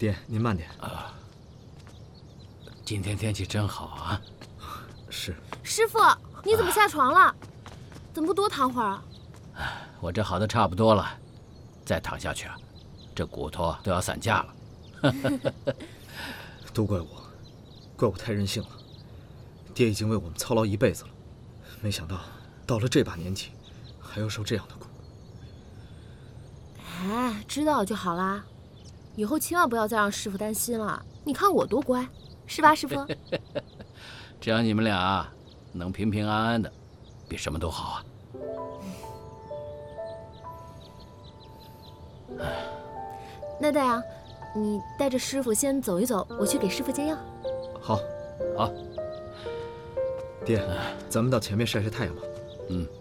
爹，您慢点。 今天天气真好啊。 是。 师傅，你怎么下床了？怎么不多躺会儿啊？ 我这好的差不多了，再躺下去啊，这骨头都要散架了。 都怪我，怪我太任性了。爹已经为我们操劳一辈子了，没想到到了这把年纪，还要受这样的苦。 哎，知道就好啦，以后千万不要再让师傅担心了。你看我多乖，是吧，师傅？ 只要你们俩能平平安安的，比什么都好啊。 那大洋，你带着师傅先走一走，我去给师傅接药。 好， 好。 爹，咱们到前面晒晒太阳吧。 嗯。